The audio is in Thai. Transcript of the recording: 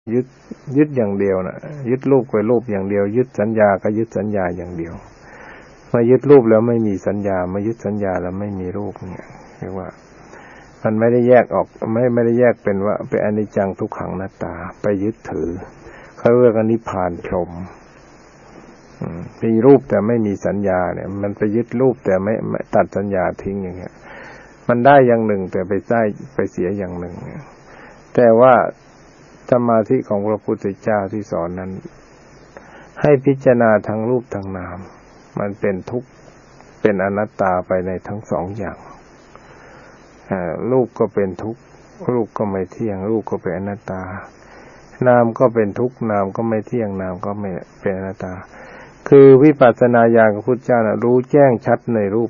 ยึดยึดอย่างเดียวนะยึดรูปก็รูปอย่างเดียวยึดสัญญาก็ยึดสัญญาอย่างเดียวมายึดรูปแล้วไม่มีสัญญามายึดสัญญาแล้วไม่มีรูปเนี่ยเรียกว่ามันไม่ได้แยกออกไม่ได้แยกเป็นว่าเป็นอนิจจังทุกขังอนัตตาไปยึดถือเขาเรียกว่านิพพานพรหมมีรูปแต่ไม่มีสัญญาเนี่ยมันไปยึดรูปแต่ไม่ตัดสัญญาทิ้งอย่างเงี้ยมันได้อย่างหนึ่งแต่ไปเสียอย่างหนึ่งแต่ว่าสมาธิของพระพุทธเจ้าที่สอนนั้นให้พิจารณาทั้งรูปทั้งนามมันเป็นทุกข์เป็นอนัตตาไปในทั้งสองอย่างรูปก็เป็นทุกข์รูปก็ไม่เที่ยงรูปก็เป็นอนัตตานามก็เป็นทุกข์นามก็ไม่เที่ยงนามก็ไม่เป็นอนัตตาคือวิปัสสนาญาณของพุทธเจ้านะรู้แจ้งชัดในรูป